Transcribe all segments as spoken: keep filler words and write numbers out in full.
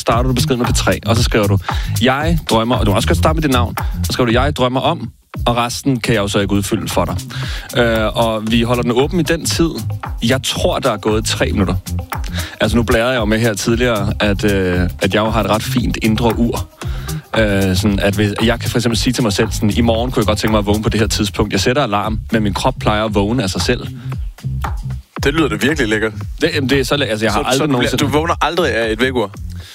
starter du beskeden med P tre, og så skriver du, jeg drømmer, og du må også godt starte med dit navn, så skriver du, jeg drømmer om, og resten kan jeg jo så ikke udfylde for dig. Øh, og vi holder den åben i den tid. Jeg tror, der er gået tre minutter. Altså, nu blærede jeg jo med her tidligere, at, øh, at jeg jo har et ret fint indre ur. Øh, sådan at hvis, jeg kan for eksempel sige til mig selv, sådan, i morgen kunne jeg godt tænke mig at vågne på det her tidspunkt. Jeg sætter alarm, men min krop plejer at vågne af sig selv. Det lyder det virkelig lækkert. Det, det er så, altså, jeg har så, aldrig så du, nogensinde... du vågner aldrig af et vækkeur?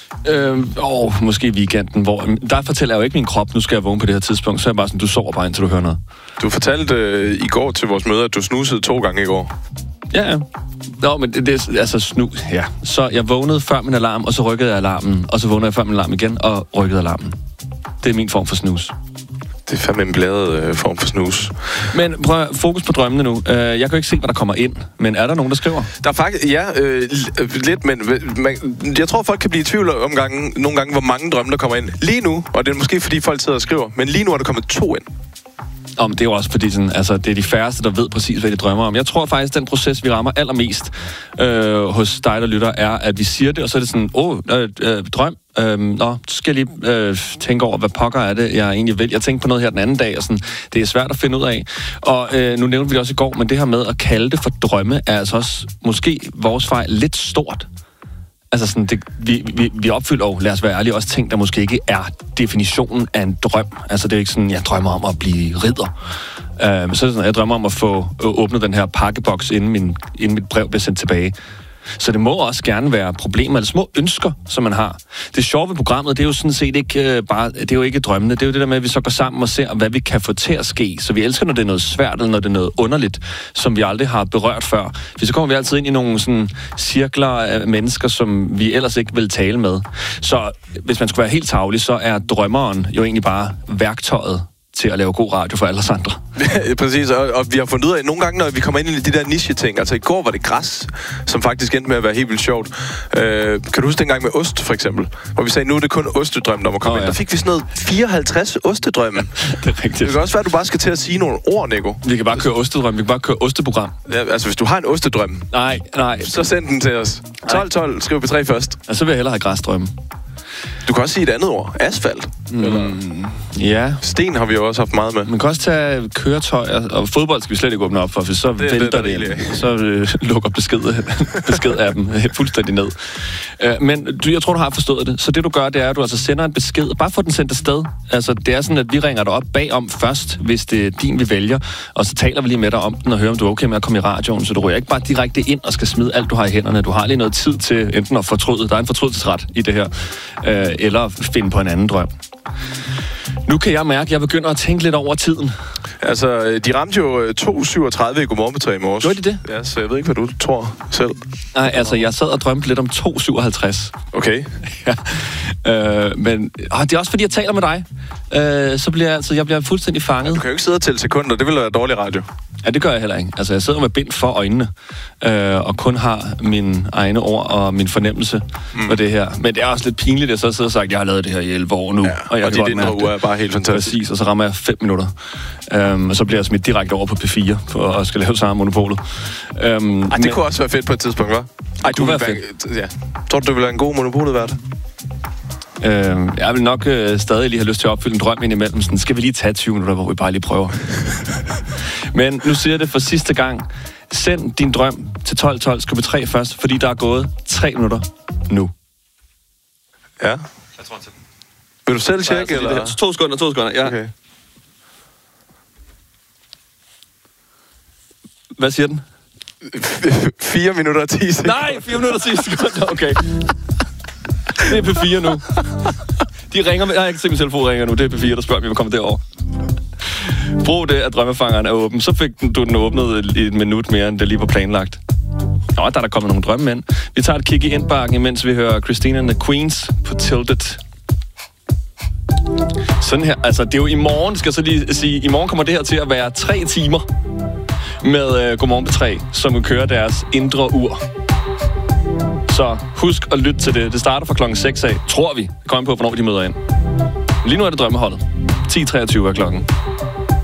Øh, åh, måske i weekenden, hvor... Der fortæller jeg jo ikke min krop, nu skal jeg vågne på det her tidspunkt, så er jeg bare sådan, du sover bare indtil du hører noget. Du fortalte øh, i går til vores møde, at du snusede to gange i går. Ja, ja. Nå, men det, det er altså snu... Ja. Så jeg vågnede før min alarm, og så rykkede jeg alarmen, og så vågnede jeg før min alarm igen, og rykkede alarmen. Det er min form for snus. Det er fandme en bladet øh, form for snus. Men prøv at fokus på drømmene nu. Uh, jeg kan jo ikke se, hvad der kommer ind, men er der nogen, der skriver? Der er faktisk, ja, øh, lidt, men man, jeg tror, folk kan blive i tvivl om gange, nogle gange, hvor mange drømme, der kommer ind. Lige nu, og det er måske, fordi folk sidder og skriver, men lige nu er der kommet to ind. Om det er jo også fordi sådan, altså det er de færreste, der ved præcis, hvad de drømmer om. Jeg tror faktisk, den proces, vi rammer allermest øh, hos dig, der lytter, er, at vi siger det, og så er det sådan, åh, øh, øh, drøm. Øh, nå, så skal jeg lige øh, tænke over, hvad pokker er det, jeg egentlig vil. Jeg tænkte på noget her den anden dag, og sådan, det er svært at finde ud af. Og øh, nu nævnte vi det også i går, men det her med at kalde det for drømme, er altså også måske vores fejl lidt stort. Altså sådan, det, vi, vi, vi opfylder jo, lad os være ærlige, også ting, der måske ikke er definitionen af en drøm. Altså det er ikke sådan, jeg drømmer om at blive ridder. Uh, så er det sådan, jeg drømmer om at få åbnet den her pakkeboks, inden, min, inden mit brev bliver sendt tilbage. Så det må også gerne være problemer, eller små ønsker, som man har. Det sjove ved programmet, det er jo sådan set ikke uh, bare, det er jo ikke drømmene, det er jo det der med, at vi så går sammen og ser, hvad vi kan få til at ske. Så vi elsker, når det er noget svært, eller når det er noget underligt, som vi aldrig har berørt før. For så kommer vi altid ind i nogle sådan cirkler af mennesker, som vi ellers ikke vil tale med. Så hvis man skulle være helt tarvelig, så er drømmeren jo egentlig bare værktøjet til at lave god radio for alle os andre. Ja, præcis, og, og vi har fundet ud af, at nogle gange, når vi kommer ind i de der niche-ting, altså i går var det græs, som faktisk endte med at være helt vildt sjovt. Øh, kan du huske dengang med ost, for eksempel? Hvor vi sagde, nu er det kun ostedrømme, der må komme oh, ind. Ja. Der fik vi sådan noget fireoghalvtreds ostedrømme. Det er rigtigt. Det kan også være, at du bare skal til at sige nogle ord, Nico. Vi kan bare køre ostedrømme, vi kan bare køre osteprogram. Ja, altså, hvis du har en ostedrøm, nej, nej. så send den til os. tolv tolv, skriv P tre først. Ja, så vil jeg hellere have græsdrømme. Du kan også sige et andet ord. Asfalt. Mm, eller ja. Sten har vi jo også haft meget med. Man kan også tage køretøjer, og fodbold skal vi slet ikke åbne op for, for så det, vælter det, det, det så øh, lukker besked, besked af dem fuldstændig ned. Øh, men du, jeg tror, du har forstået det. Så det, du gør, det er, at du altså sender en besked. Bare få den sendt afsted. Altså, det er sådan, at vi ringer dig op bagom først, hvis det er din, vi vælger. Og så taler vi lige med dig om den, og hører, om du er okay med at komme i radioen. Så du ryger ikke bare direkte ind og skal smide alt, du har i hænderne. Du har lige noget tid til enten at fortryde. Der er en fortrydelsesret i det her. Øh, eller finde på en anden drøm. Nu kan jeg mærke, at jeg begynder at tænke lidt over tiden. Altså, de ramte jo to syvogtredive i Godmorgen P tre i morges. Gjorde de det? Ja, så jeg ved ikke, hvad du tror selv. Nej, altså, jeg sad og drømte lidt om to syvoghalvtreds. Okay. Ja. Øh, men åh, det er også, fordi jeg taler med dig. Øh, så bliver jeg, altså, jeg bliver fuldstændig fanget. Du kan jo ikke sidde og tælle sekunder, det vil være dårlig radio. Ja, det gør jeg heller ikke. Altså, jeg sidder med bind for øjnene, øh, og kun har mine egne ord og min fornemmelse mm. for det her. Men det er også lidt pinligt, at jeg så sidder og sagt, at jeg har lavet det her i elleve år nu. Ja, og, jeg og de indre uger er bare helt fantastisk. Præcis, og så rammer jeg fem minutter. Um, og så bliver jeg smidt direkte over på P fire, for at skal lave samme Monopolet. Um, Ej, det men, kunne også være fedt på et tidspunkt, hva'? Ej, du vil være fedt. Ja. Tror du, du vil være en god Monopolet-vært? Uh, jeg vil nok uh, stadig lige have lyst til at opfylde en drøm indimellem. Sådan, skal vi lige tage tyve minutter, hvor vi bare lige prøver. Men nu siger jeg det for sidste gang. Send din drøm til tolv tolv, skal P tre først, fordi der er gået tre minutter nu. Ja. Jeg tror, han vil du selv tjekke, altså, eller? Det to sekunder, to sekunder, ja. Okay. Hvad siger den? fire minutter og ti sekunder. Nej, fire minutter og ti sekunder, okay. Det er P fire nu. De ringer med... Jeg har ikke set min telefon ringer nu. Det er P fire, der spørger, om jeg vil komme derover. Brug det, at drømmefangeren er åben. Så fik du den åbnet i et minut mere, end det lige var planlagt. Nå, der er der kommet nogle drømme ind. Vi tager et kig i indbakken, imens vi hører Christina and the Queens på Tilted. Sådan her. Altså, det er jo i morgen, skal jeg så lige sige. I morgen kommer det her til at være tre timer med uh, Godmorgen P tre, som vil køre deres indre ur. Så husk at lytte til det. Det starter fra klokken seks af, tror vi. Kom på, hvornår de møder ind. Lige nu er det drømmeholdet. ti treogtyve er klokken.